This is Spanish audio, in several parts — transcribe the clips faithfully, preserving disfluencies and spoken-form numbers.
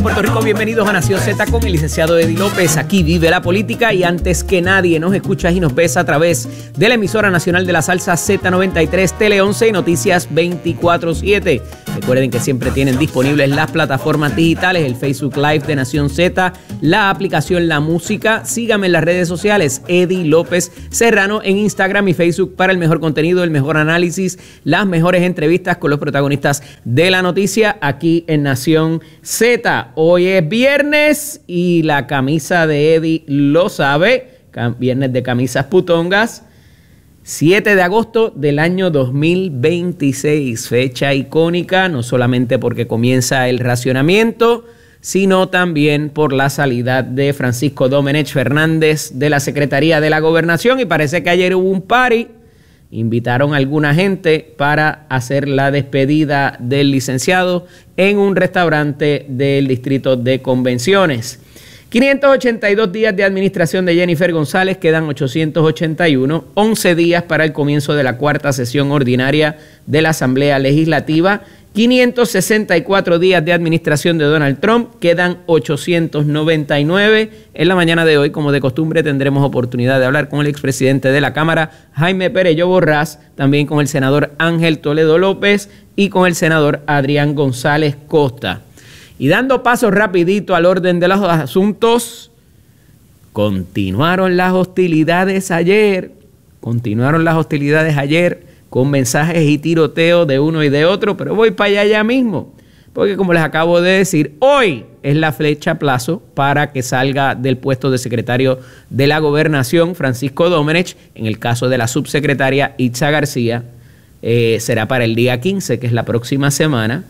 Puerto Rico, bienvenidos a Nación Z con el licenciado Eddie López. Aquí vive la política y antes que nadie nos escuchas y nos ves a través de la emisora nacional de la salsa Z noventa y tres, Tele once y Noticias veinticuatro siete. Recuerden que siempre tienen disponibles las plataformas digitales, el Facebook Live de Nación Z, la aplicación La Música. Síganme en las redes sociales, Eddie López Serrano, en Instagram y Facebook para el mejor contenido, el mejor análisis, las mejores entrevistas con los protagonistas de la noticia aquí en Nación Z. Hoy es viernes y la camisa de Eddie lo sabe. Viernes de camisas putongas. siete de agosto del año dos mil veintiséis. Fecha icónica, no solamente porque comienza el racionamiento, sino también por la salida de Francisco Domenech Fernández de la Secretaría de la Gobernación. Y parece que ayer hubo un party. Invitaron a alguna gente para hacer la despedida del licenciado en un restaurante del Distrito de Convenciones. quinientos ochenta y dos días de administración de Jennifer González, quedan ochocientos ochenta y uno, once días para el comienzo de la cuarta sesión ordinaria de la Asamblea Legislativa. quinientos sesenta y cuatro días de administración de Donald Trump, quedan ochocientos noventa y nueve. En la mañana de hoy, como de costumbre, tendremos oportunidad de hablar con el expresidente de la Cámara, Jaime Perello Borrás, también con el senador Ángel Toledo López y con el senador Adrián González Costa. Y dando paso rapidito al orden de los asuntos, continuaron las hostilidades ayer, continuaron las hostilidades ayer, con mensajes y tiroteos de uno y de otro, pero voy para allá ya mismo, porque como les acabo de decir, hoy es la fecha plazo para que salga del puesto de secretario de la Gobernación Francisco Domenech. En el caso de la subsecretaria Itza García, eh, será para el día quince, que es la próxima semana,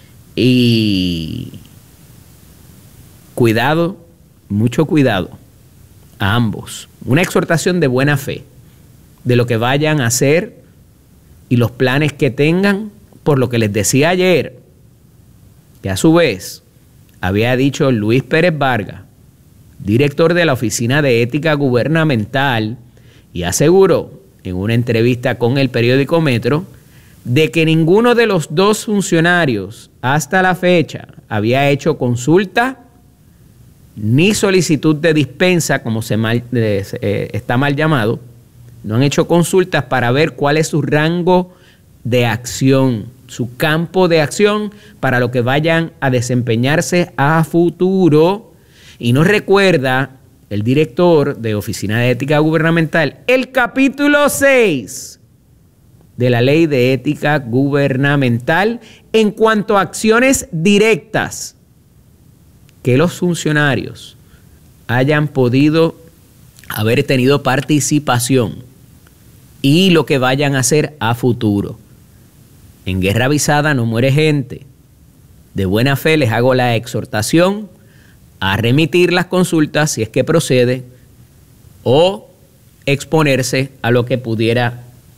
y cuidado, mucho cuidado a ambos. Una exhortación de buena fe de lo que vayan a hacer y los planes que tengan, por lo que les decía ayer, que a su vez había dicho Luis Pérez Vargas, director de la Oficina de Ética Gubernamental, y aseguró en una entrevista con el periódico Metro de que ninguno de los dos funcionarios hasta la fecha había hecho consulta ni solicitud de dispensa, como se mal, eh, está mal llamado. No han hecho consultas para ver cuál es su rango de acción, su campo de acción para lo que vayan a desempeñarse a futuro. Y nos recuerda el director de Oficina de Ética Gubernamental el capítulo seis de la Ley de Ética Gubernamental en cuanto a acciones directas que los funcionarios hayan podido haber tenido participación y lo que vayan a hacer a futuro. En guerra avisada no muere gente. De buena fe les hago la exhortación a remitir las consultas si es que procede o exponerse a lo que pudiera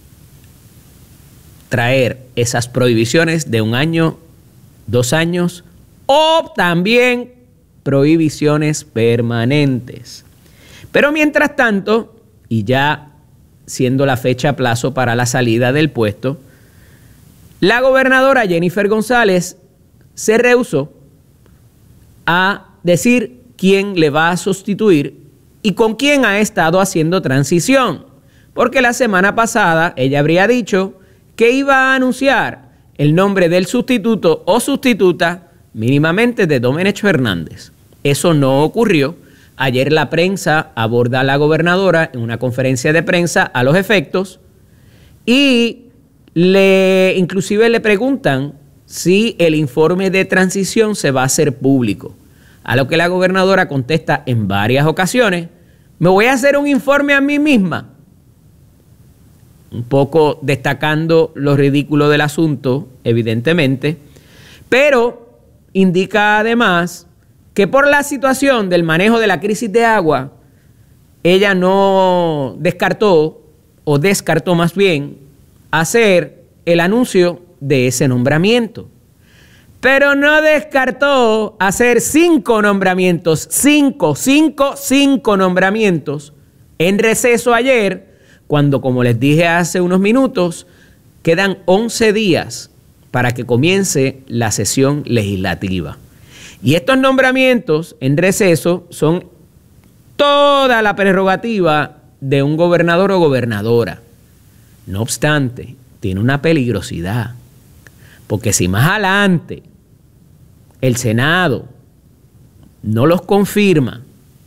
traer esas prohibiciones de un año, dos años o también prohibiciones permanentes. Pero mientras tanto, y ya siendo la fecha a plazo para la salida del puesto, la gobernadora Jennifer González se rehusó a decir quién le va a sustituir y con quién ha estado haciendo transición, porque la semana pasada ella habría dicho que iba a anunciar el nombre del sustituto o sustituta mínimamente de Domenech Fernández. Eso no ocurrió. Ayer la prensa aborda a la gobernadora en una conferencia de prensa a los efectos y le, inclusive le preguntan si el informe de transición se va a hacer público. A lo que la gobernadora contesta en varias ocasiones: me voy a hacer un informe a mí misma. Un poco destacando lo ridículo del asunto, evidentemente, pero indica además que por la situación del manejo de la crisis de agua, ella no descartó, o descartó más bien, hacer el anuncio de ese nombramiento. Pero no descartó hacer cinco nombramientos, cinco, cinco, cinco nombramientos en receso ayer, cuando, como les dije hace unos minutos, quedan once días para que comience la sesión legislativa. Y estos nombramientos en receso son toda la prerrogativa de un gobernador o gobernadora. No obstante, tiene una peligrosidad, porque si más adelante el Senado no los confirma,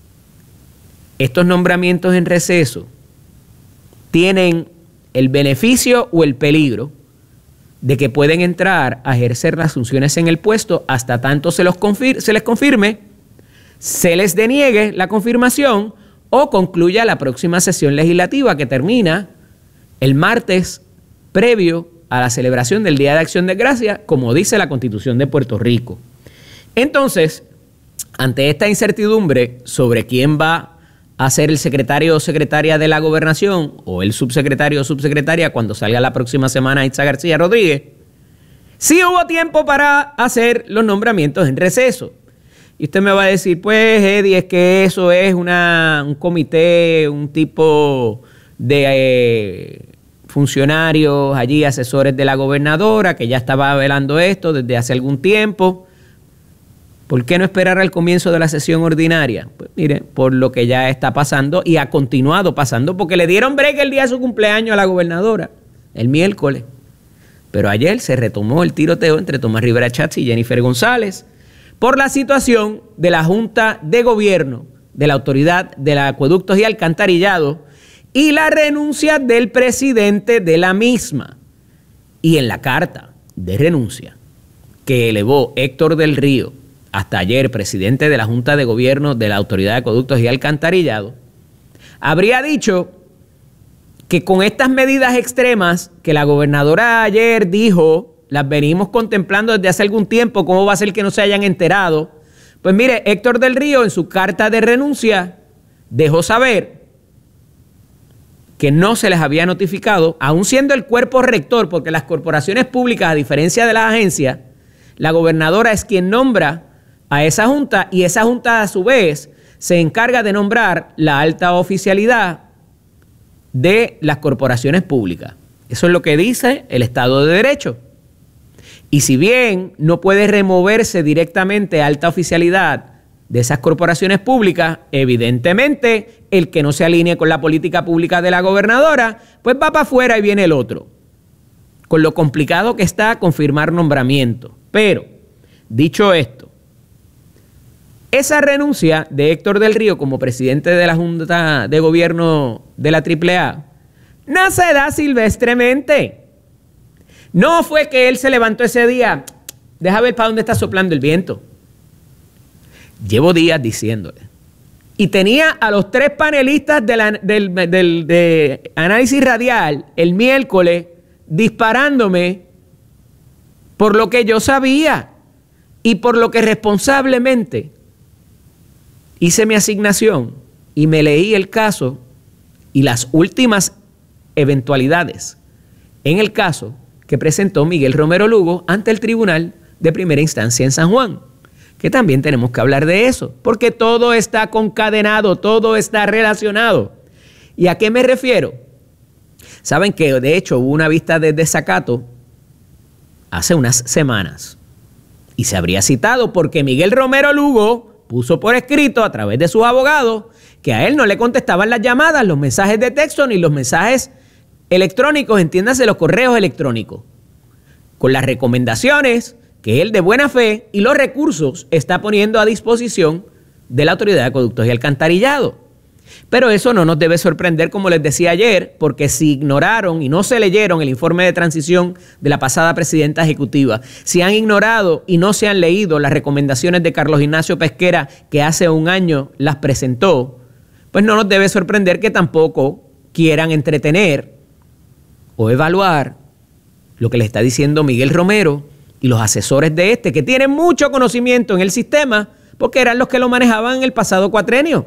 estos nombramientos en receso tienen el beneficio o el peligro de que pueden entrar a ejercer las funciones en el puesto hasta tanto se, los confir- se les confirme, se les deniegue la confirmación o concluya la próxima sesión legislativa que termina el martes previo a la celebración del Día de Acción de Gracias, como dice la Constitución de Puerto Rico. Entonces, ante esta incertidumbre sobre quién va a ser el secretario o secretaria de la gobernación o el subsecretario o subsecretaria cuando salga la próxima semana Itza García Rodríguez, sí hubo tiempo para hacer los nombramientos en receso. Y usted me va a decir, pues, Eddie, es que eso es una, un comité, un tipo de eh, funcionarios allí, asesores de la gobernadora, que ya estaba velando esto desde hace algún tiempo. ¿Por qué no esperar al comienzo de la sesión ordinaria? Pues mire, por lo que ya está pasando y ha continuado pasando, porque le dieron break el día de su cumpleaños a la gobernadora, el miércoles. Pero ayer se retomó el tiroteo entre Tomás Rivera Schatz y Jennifer González por la situación de la Junta de Gobierno de la Autoridad de Acueductos y Alcantarillado y la renuncia del presidente de la misma. Y en la carta de renuncia que elevó Héctor del Río, hasta ayer presidente de la Junta de Gobierno de la Autoridad de Acueductos y Alcantarillado, habría dicho que con estas medidas extremas que la gobernadora ayer dijo, las venimos contemplando desde hace algún tiempo, ¿cómo va a ser que no se hayan enterado? Pues mire, Héctor del Río en su carta de renuncia dejó saber que no se les había notificado, aun siendo el cuerpo rector, porque las corporaciones públicas, a diferencia de las agencias, la gobernadora es quien nombra a esa junta y esa junta a su vez se encarga de nombrar la alta oficialidad de las corporaciones públicas. Eso es lo que dice el Estado de Derecho. Y si bien no puede removerse directamente alta oficialidad de esas corporaciones públicas, evidentemente el que no se alinee con la política pública de la gobernadora, pues va para afuera y viene el otro. Con lo complicado que está confirmar nombramiento. Pero, dicho esto, esa renuncia de Héctor del Río como presidente de la Junta de Gobierno de la triple A no se da silvestremente. No fue que él se levantó ese día, deja ver para dónde está soplando el viento. Llevo días diciéndole. Y tenía a los tres panelistas de, la, del, del, de análisis radial el miércoles disparándome por lo que yo sabía y por lo que responsablemente hice mi asignación y me leí el caso y las últimas eventualidades en el caso que presentó Miguel Romero Lugo ante el Tribunal de Primera Instancia en San Juan, que también tenemos que hablar de eso, porque todo está concadenado, todo está relacionado. ¿Y a qué me refiero? Saben que de hecho hubo una vista de desacato hace unas semanas y se habría citado porque Miguel Romero Lugo puso por escrito a través de sus abogados que a él no le contestaban las llamadas, los mensajes de texto ni los mensajes electrónicos, entiéndase los correos electrónicos, con las recomendaciones que él de buena fe y los recursos está poniendo a disposición de la Autoridad de Acueductos y Alcantarillado. Pero eso no nos debe sorprender, como les decía ayer, porque si ignoraron y no se leyeron el informe de transición de la pasada presidenta ejecutiva, si han ignorado y no se han leído las recomendaciones de Carlos Ignacio Pesquera, que hace un año las presentó, pues no nos debe sorprender que tampoco quieran entretener o evaluar lo que le está diciendo Miguel Romero y los asesores de este, que tienen mucho conocimiento en el sistema, porque eran los que lo manejaban en el pasado cuatrenio.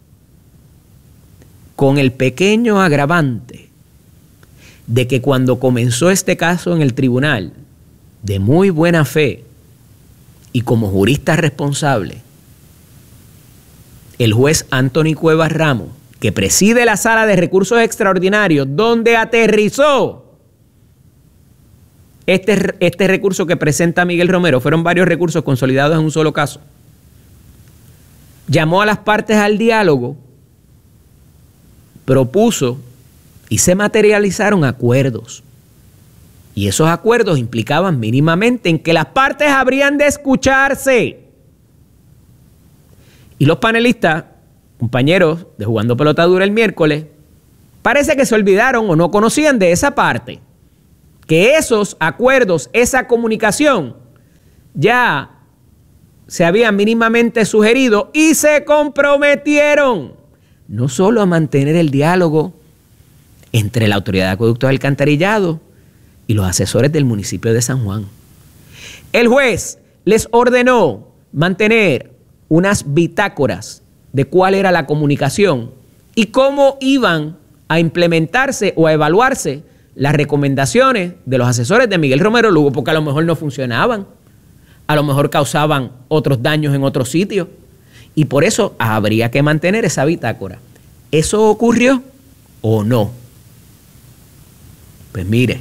Con el pequeño agravante de que cuando comenzó este caso en el tribunal, de muy buena fe y como jurista responsable, el juez Anthony Cuevas Ramos, que preside la Sala de Recursos Extraordinarios, donde aterrizó este, este recurso que presenta Miguel Romero, fueron varios recursos consolidados en un solo caso, llamó a las partes al diálogo, propuso y se materializaron acuerdos. Y esos acuerdos implicaban mínimamente en que las partes habrían de escucharse. Y los panelistas, compañeros de Jugando Pelota Dura el miércoles, parece que se olvidaron o no conocían de esa parte. Que esos acuerdos, esa comunicación, ya se habían mínimamente sugerido y se comprometieron no solo a mantener el diálogo entre la Autoridad de Acueductos y Alcantarillado y los asesores del municipio de San Juan. El juez les ordenó mantener unas bitácoras de cuál era la comunicación y cómo iban a implementarse o a evaluarse las recomendaciones de los asesores de Miguel Romero Lugo, porque a lo mejor no funcionaban, a lo mejor causaban otros daños en otros sitios, y por eso habría que mantener esa bitácora. ¿Eso ocurrió o no? Pues mire,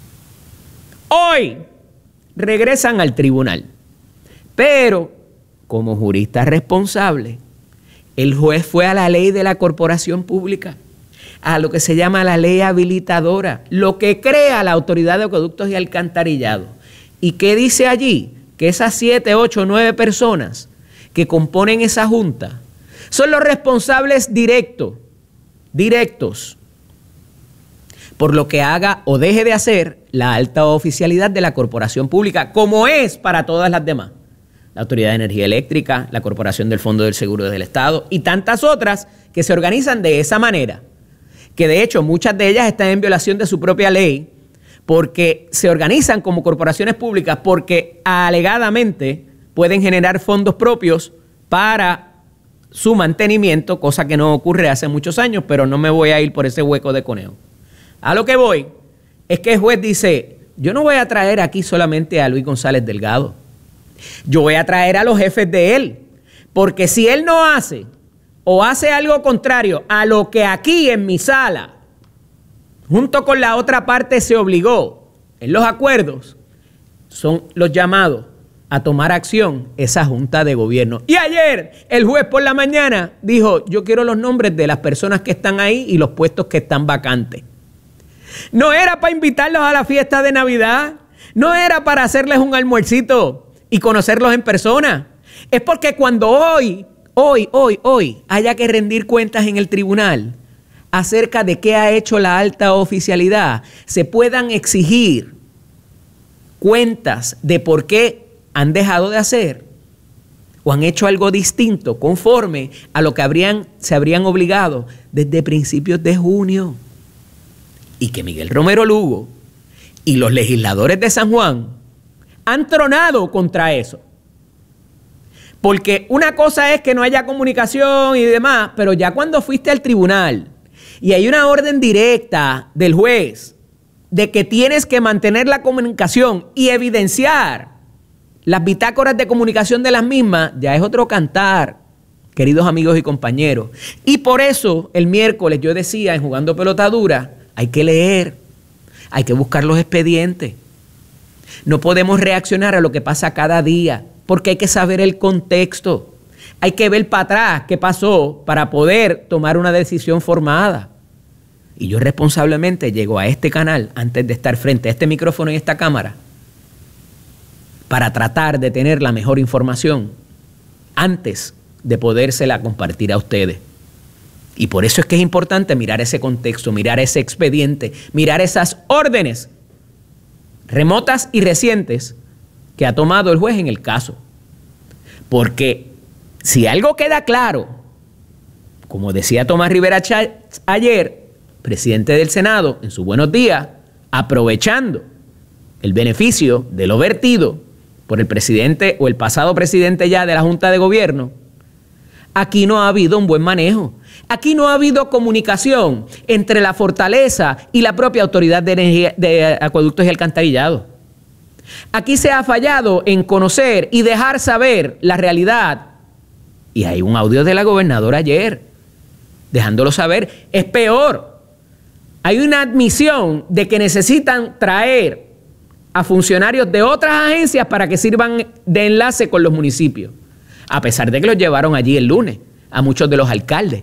hoy regresan al tribunal, pero como jurista responsable, el juez fue a la ley de la corporación pública, a lo que se llama la ley habilitadora, lo que crea la Autoridad de Acueductos y Alcantarillado. ¿Y qué dice allí? Que esas siete, ocho, nueve personas que componen esa junta son los responsables directos, directos, por lo que haga o deje de hacer la alta oficialidad de la corporación pública, como es para todas las demás. La Autoridad de Energía Eléctrica, la Corporación del Fondo del Seguro del Estado y tantas otras que se organizan de esa manera, que de hecho muchas de ellas están en violación de su propia ley, porque se organizan como corporaciones públicas porque alegadamente pueden generar fondos propios para su mantenimiento, cosa que no ocurre hace muchos años, pero no me voy a ir por ese hueco de conejo. A lo que voy es que el juez dice, yo no voy a traer aquí solamente a Luis González Delgado, yo voy a traer a los jefes de él, porque si él no hace o hace algo contrario a lo que aquí en mi sala, junto con la otra parte, se obligó en los acuerdos, son los llamados a tomar acción esa junta de gobierno. Y ayer el juez por la mañana dijo, yo quiero los nombres de las personas que están ahí y los puestos que están vacantes. No era para invitarlos a la fiesta de Navidad, no era para hacerles un almuercito y conocerlos en persona. Es porque cuando hoy, hoy, hoy, hoy haya que rendir cuentas en el tribunal acerca de qué ha hecho la alta oficialidad, se puedan exigir cuentas de por qué han dejado de hacer o han hecho algo distinto conforme a lo que habrían, se habrían obligado desde principios de junio. Y que Miguel Romero Lugo y los legisladores de San Juan han tronado contra eso. Porque una cosa es que no haya comunicación y demás, pero ya cuando fuiste al tribunal y hay una orden directa del juez de que tienes que mantener la comunicación y evidenciar las bitácoras de comunicación de las mismas, ya es otro cantar, queridos amigos y compañeros. Y por eso el miércoles yo decía en Jugando Pelota Dura, hay que leer, hay que buscar los expedientes. No podemos reaccionar a lo que pasa cada día, porque hay que saber el contexto. Hay que ver para atrás qué pasó para poder tomar una decisión formada. Y yo responsablemente llego a este canal antes de estar frente a este micrófono y esta cámara para tratar de tener la mejor información antes de podérsela compartir a ustedes. Y por eso es que es importante mirar ese contexto, mirar ese expediente, mirar esas órdenes remotas y recientes que ha tomado el juez en el caso. Porque si algo queda claro, como decía Tomás Rivera Chatz ayer, presidente del Senado, en sus buenos días, aprovechando el beneficio de lo vertido por el presidente o el pasado presidente ya de la Junta de Gobierno, aquí no ha habido un buen manejo. Aquí no ha habido comunicación entre la Fortaleza y la propia Autoridad de Energía, de Acueductos y Alcantarillado. Aquí se ha fallado en conocer y dejar saber la realidad. Y hay un audio de la gobernadora ayer, dejándolo saber. Es peor. Hay una admisión de que necesitan traer a funcionarios de otras agencias para que sirvan de enlace con los municipios. a pesar de que los llevaron allí el lunes, a muchos de los alcaldes.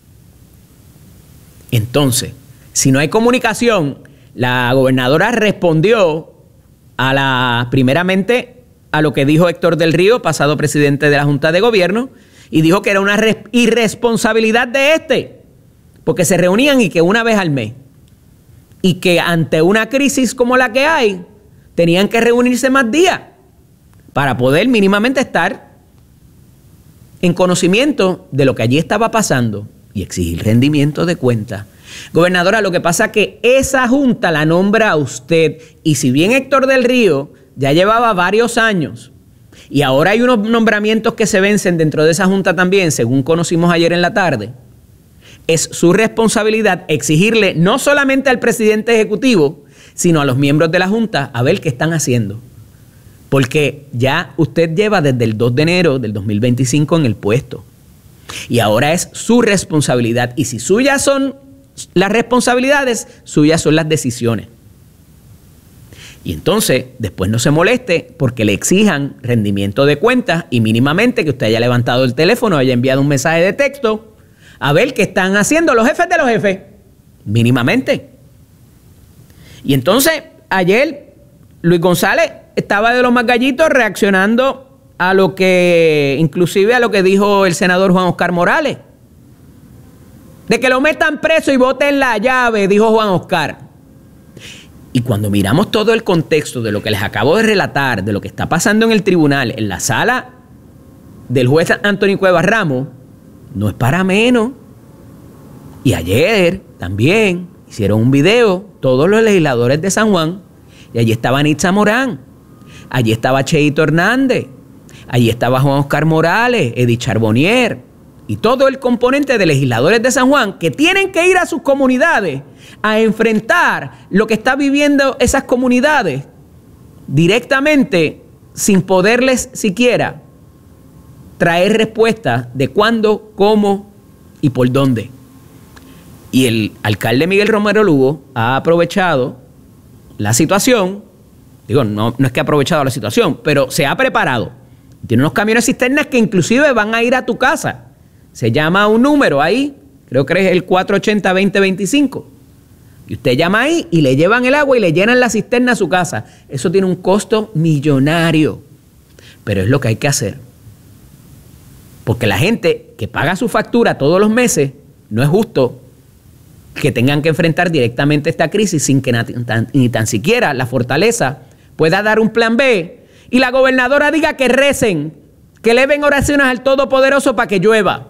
Entonces, si no hay comunicación, la gobernadora respondió a la, primeramente a lo que dijo Héctor del Río, pasado presidente de la Junta de Gobierno, y dijo que era una irresponsabilidad de este, porque se reunían y que una vez al mes, y que ante una crisis como la que hay, tenían que reunirse más días para poder mínimamente estar en conocimiento de lo que allí estaba pasando y exigir rendimiento de cuentas. Gobernadora, lo que pasa es que esa junta la nombra a usted, y si bien Héctor del Río ya llevaba varios años y ahora hay unos nombramientos que se vencen dentro de esa junta también, según conocimos ayer en la tarde, es su responsabilidad exigirle no solamente al presidente ejecutivo, sino a los miembros de la junta a ver qué están haciendo. Porque ya usted lleva desde el dos de enero del dos mil veinticinco en el puesto. Y ahora es su responsabilidad. Y si suyas son las responsabilidades, suyas son las decisiones. Y entonces, después no se moleste porque le exijan rendimiento de cuentas y mínimamente que usted haya levantado el teléfono, haya enviado un mensaje de texto a ver qué están haciendo los jefes de los jefes. Mínimamente. Y entonces, ayer, Luis González estaba de los más gallitos reaccionando a lo que, inclusive a lo que dijo el senador Juan Oscar Morales. De que lo metan preso y boten la llave, dijo Juan Oscar. Y cuando miramos todo el contexto de lo que les acabo de relatar, de lo que está pasando en el tribunal, en la sala del juez Anthony Cuevas Ramos, no es para menos. Y ayer también hicieron un video todos los legisladores de San Juan, y allí estaba Nitza Morán, allí estaba Cheito Hernández, allí estaba Juan Oscar Morales, Edith Charbonnier y todo el componente de legisladores de San Juan que tienen que ir a sus comunidades a enfrentar lo que está viviendo esas comunidades directamente, sin poderles siquiera traer respuestas de cuándo, cómo y por dónde. Y el alcalde Miguel Romero Lugo ha aprovechado la situación, digo, no, no es que ha aprovechado la situación, pero se ha preparado. Tiene unos camiones cisternas que inclusive van a ir a tu casa. Se llama un número ahí, creo que es el cuatro ochenta, veinte veinticinco. Y usted llama ahí y le llevan el agua y le llenan la cisterna a su casa. Eso tiene un costo millonario, pero es lo que hay que hacer. Porque la gente que paga su factura todos los meses, no es justo que tengan que enfrentar directamente esta crisis sin que ni tan, ni tan siquiera la Fortaleza pueda dar un plan B y la gobernadora diga que recen, que eleven oraciones al Todopoderoso para que llueva.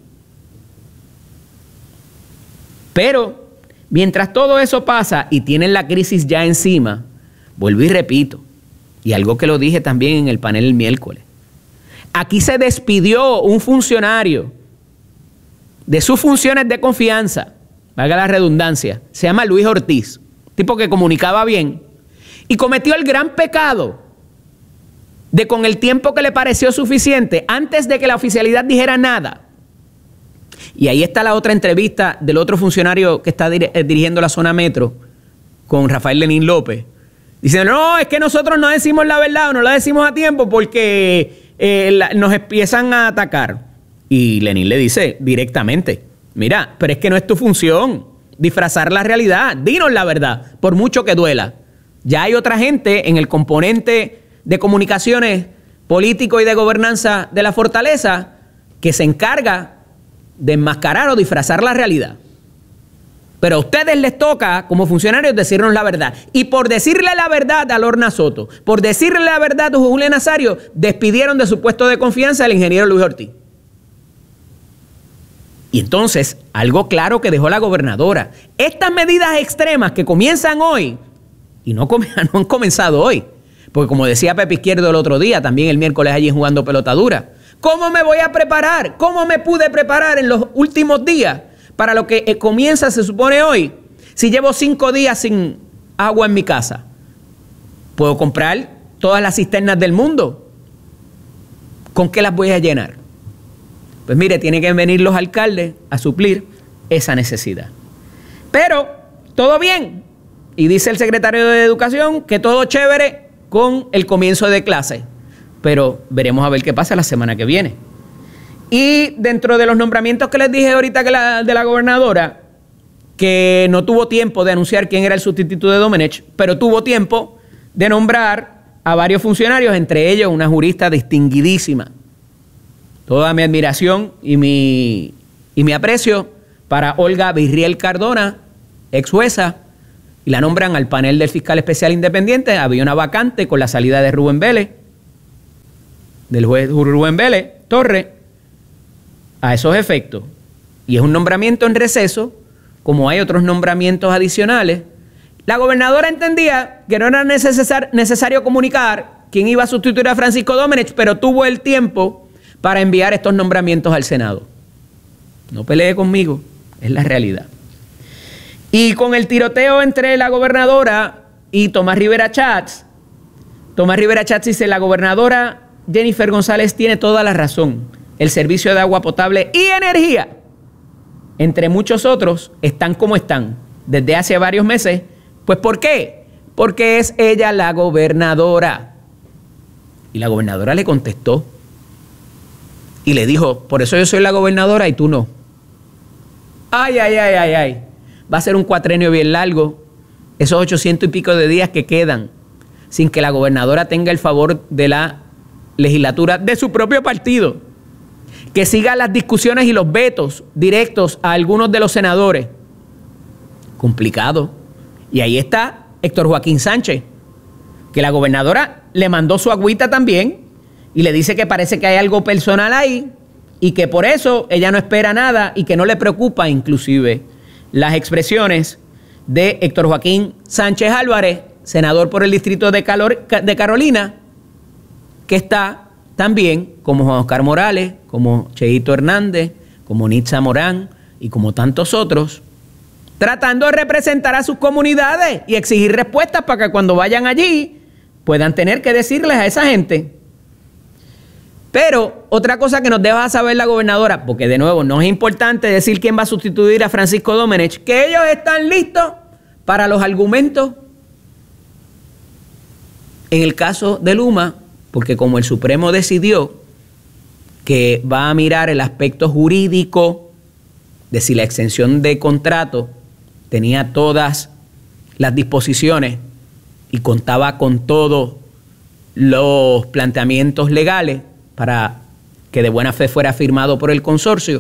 Pero mientras todo eso pasa y tienen la crisis ya encima, vuelvo y repito, y algo que lo dije también en el panel el miércoles, aquí se despidió un funcionario de sus funciones de confianza, valga la redundancia, se llama Luis Ortiz, tipo que comunicaba bien, y cometió el gran pecado de, con el tiempo que le pareció suficiente, antes de que la oficialidad dijera nada. Y ahí está la otra entrevista del otro funcionario que está dir- dirigiendo la zona metro con Rafael Lenín López. Diciendo, no, es que nosotros no decimos la verdad o no la decimos a tiempo porque eh, la, nos empiezan a atacar. Y Lenín le dice directamente, mira, pero es que no es tu función disfrazar la realidad. Dinos la verdad, por mucho que duela. Ya hay otra gente en el componente de comunicaciones político y de gobernanza de la Fortaleza que se encarga de enmascarar o disfrazar la realidad. Pero a ustedes les toca, como funcionarios, decirnos la verdad. Y por decirle la verdad a Lorna Soto, por decirle la verdad a Julián Nazario, despidieron de su puesto de confianza al ingeniero Luis Ortiz. Y entonces, algo claro que dejó la gobernadora. Estas medidas extremas que comienzan hoy, y no, com- no han comenzado hoy, porque como decía Pepe Izquierdo el otro día, también el miércoles allí Jugando Pelota Dura, ¿cómo me voy a preparar? ¿Cómo me pude preparar en los últimos días para lo que eh, comienza, se supone, hoy? Si llevo cinco días sin agua en mi casa, ¿puedo comprar todas las cisternas del mundo? ¿Con qué las voy a llenar? Pues mire, tienen que venir los alcaldes a suplir esa necesidad. Pero, todo bien. Y dice el secretario de Educación que todo chévere con el comienzo de clase. pero veremos a ver qué pasa la semana que viene. Y dentro de los nombramientos que les dije ahorita que la, de la gobernadora, que no tuvo tiempo de anunciar quién era el sustituto de Domenech, pero tuvo tiempo de nombrar a varios funcionarios, entre ellos una jurista distinguidísima. Toda mi admiración y mi, y mi aprecio para Olga Virriel Cardona, ex jueza, y la nombran al panel del fiscal especial independiente. Había una vacante con la salida de Rubén Vélez, del juez Rubén Vélez Torres, a esos efectos. Y es un nombramiento en receso, como hay otros nombramientos adicionales. La gobernadora entendía que no era necesar, necesario comunicar quién iba a sustituir a Francisco Domenech, pero tuvo el tiempo para enviar estos nombramientos al Senado. No pelee conmigo, es la realidad. Y con el tiroteo entre la gobernadora y Tomás Rivera Chats, Tomás Rivera Chats dice: la gobernadora Jennifer González tiene toda la razón. El servicio de agua potable y energía, entre muchos otros, están como están desde hace varios meses. Pues ¿por qué? Porque es ella la gobernadora. Y la gobernadora le contestó y le dijo: por eso yo soy la gobernadora y tú no. Ay, ay, ay, ay, ay. Va a ser un cuatrenio bien largo, esos ochocientos y pico de días que quedan, sin que la gobernadora tenga el favor de la legislatura de su propio partido, que siga las discusiones y los vetos directos a algunos de los senadores. Complicado. Y ahí está Héctor Joaquín Sánchez, que la gobernadora le mandó su agüita también y le dice que parece que hay algo personal ahí y que por eso ella no espera nada y que no le preocupa inclusive las expresiones de Héctor Joaquín Sánchez Álvarez, senador por el distrito de, Calor, de Carolina, que está también, como Juan Oscar Morales, como Cheito Hernández, como Nitza Morán y como tantos otros, tratando de representar a sus comunidades y exigir respuestas para que cuando vayan allí puedan tener que decirles a esa gente. Pero otra cosa que nos deja saber la gobernadora, porque de nuevo no es importante decir quién va a sustituir a Francisco Domenech, que ellos están listos para los argumentos en el caso de Luma, porque como el Supremo decidió que va a mirar el aspecto jurídico de si la extensión de contrato tenía todas las disposiciones y contaba con todos los planteamientos legales para que de buena fe fuera firmado por el consorcio,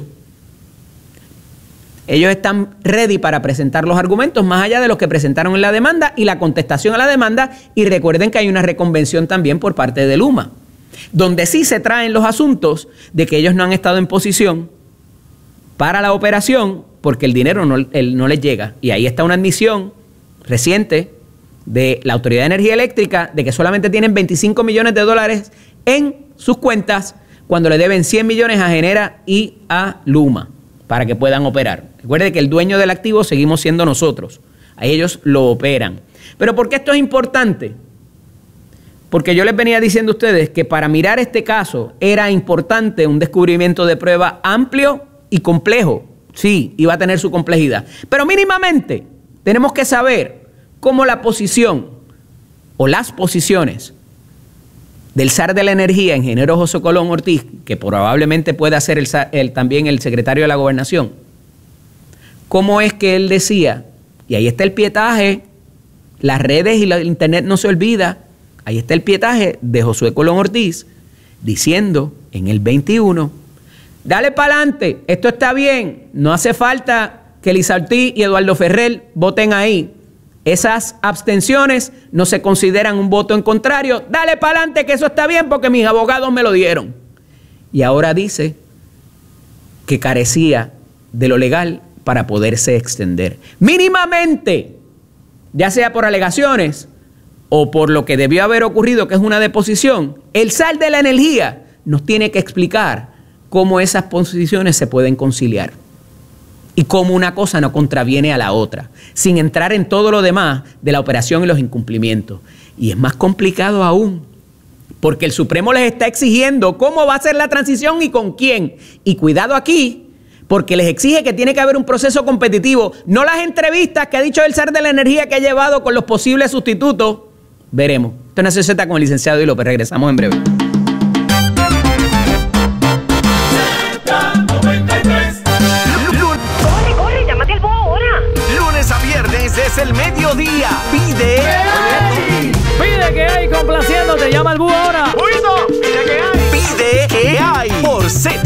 ellos están ready para presentar los argumentos más allá de los que presentaron en la demanda y la contestación a la demanda. Y recuerden que hay una reconvención también por parte de Luma, donde sí se traen los asuntos de que ellos no han estado en posición para la operación porque el dinero no, el, no les llega. Y ahí está una admisión reciente de la Autoridad de Energía Eléctrica de que solamente tienen veinticinco millones de dólares en sus cuentas cuando le deben cien millones a Genera y a Luma para que puedan operar. Recuerde que el dueño del activo seguimos siendo nosotros. A ellos lo operan. Pero ¿por qué esto es importante? Porque yo les venía diciendo a ustedes que para mirar este caso era importante un descubrimiento de prueba amplio y complejo. Sí, iba a tener su complejidad. Pero mínimamente tenemos que saber cómo la posición o las posiciones del zar de la energía, ingeniero José Colón Ortiz, que probablemente pueda ser el, el, también el secretario de la gobernación, cómo es que él decía, y ahí está el pietaje, las redes y la internet no se olvida, ahí está el pietaje de Josué Colón Ortiz, diciendo en el veintiuno, dale para adelante, esto está bien, no hace falta que Elisa Ortiz y Eduardo Ferrer voten ahí. Esas abstenciones no se consideran un voto en contrario. Dale para adelante que eso está bien porque mis abogados me lo dieron. Y ahora dice que carecía de lo legal para poderse extender. Mínimamente, ya sea por alegaciones o por lo que debió haber ocurrido, que es una deposición, el zar de la energía nos tiene que explicar cómo esas posiciones se pueden conciliar. Y cómo una cosa no contraviene a la otra, sin entrar en todo lo demás de la operación y los incumplimientos. Y es más complicado aún, porque el Supremo les está exigiendo cómo va a ser la transición y con quién. Y cuidado aquí, porque les exige que tiene que haber un proceso competitivo, no las entrevistas que ha dicho el zar de la energía que ha llevado con los posibles sustitutos. Veremos. Esto es Nación Z con el licenciado Di López. Regresamos en breve.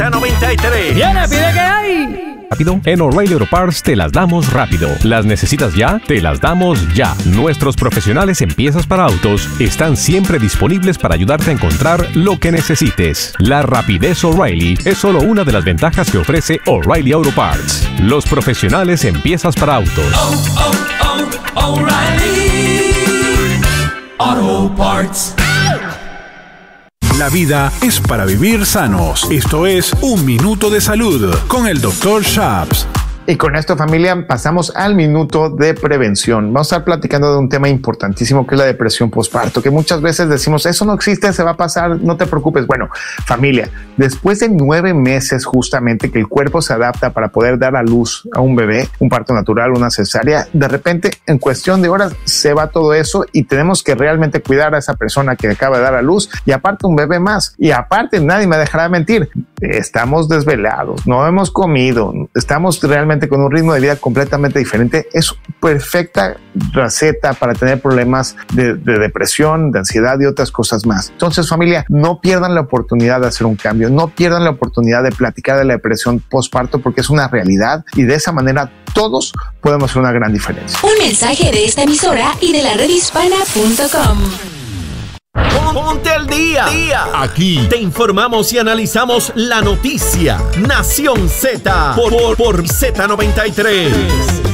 zeta noventa y tres. ¡Viene, pide que hay! Rápido. En O'Reilly Auto Parts te las damos rápido. ¿Las necesitas ya? Te las damos ya. Nuestros profesionales en piezas para autos están siempre disponibles para ayudarte a encontrar lo que necesites. La rapidez O'Reilly es solo una de las ventajas que ofrece O'Reilly Auto Parts. Los profesionales en piezas para autos. Oh, oh, oh, O'Reilly Auto Parts. La vida es para vivir sanos. Esto es Un Minuto de Salud con el doctor Schaps. Y con esto, familia, pasamos al minuto de prevención. Vamos a estar platicando de un tema importantísimo que es la depresión postparto, que muchas veces decimos, eso no existe, se va a pasar, no te preocupes. Bueno, familia, después de nueve meses justamente que el cuerpo se adapta para poder dar a luz a un bebé, un parto natural, una cesárea, de repente, en cuestión de horas, se va todo eso y tenemos que realmente cuidar a esa persona que acaba de dar a luz y aparte un bebé más. Y aparte, nadie me dejará mentir, estamos desvelados, no hemos comido, estamos realmente con un ritmo de vida completamente diferente. Es perfecta receta para tener problemas de, de depresión, de ansiedad y otras cosas más. Entonces, familia, no pierdan la oportunidad de hacer un cambio, no pierdan la oportunidad de platicar de la depresión postparto porque es una realidad y de esa manera todos podemos hacer una gran diferencia. Un mensaje de esta emisora y de la red hispana punto com. Ponte al día. día. Aquí te informamos y analizamos la noticia. Nación Z por, por, por zeta noventa y tres.